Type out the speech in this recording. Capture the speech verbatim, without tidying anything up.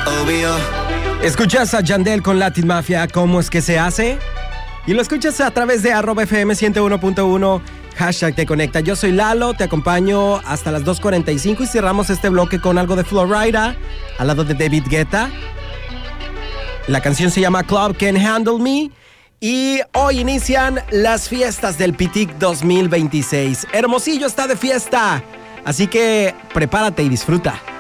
obvio. Escuchas a Yandel con Latin Mafia, ¿cómo es que se hace? Y lo escuchas a través de arroba F M ciento uno punto uno, hashtag te conecta. Yo soy Lalo, te acompaño hasta las dos cuarenta y cinco y cerramos este bloque con algo de Flo Rida, al lado de David Guetta. La canción se llama Club Can Handle Me. Y hoy inician las fiestas del Pitic dos mil veintiséis. Hermosillo está de fiesta, así que prepárate y disfruta.